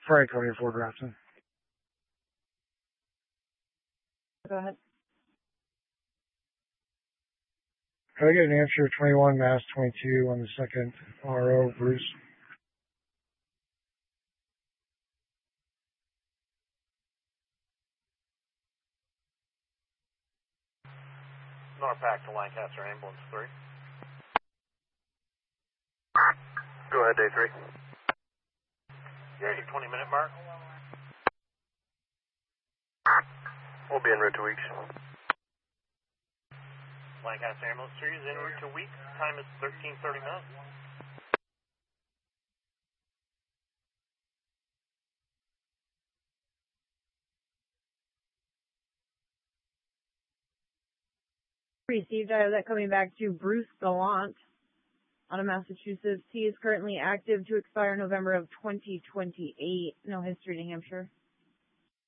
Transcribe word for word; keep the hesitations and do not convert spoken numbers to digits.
Friday, twenty-four, Grafton. Go ahead. Can I get an answer twenty-one, Mass twenty-two on the second R O, Bruce? Norpac to Lancaster, ambulance three. Go ahead, day three. You're at your twenty minute mark. We'll be en route to Weeks. Lancaster ambulance three is en route to Weeks. Time is thirteen thirty-nine. Received. I have that coming back to Bruce Gallant out of Massachusetts. He is currently active to expire November of twenty twenty-eight. No history, New Hampshire.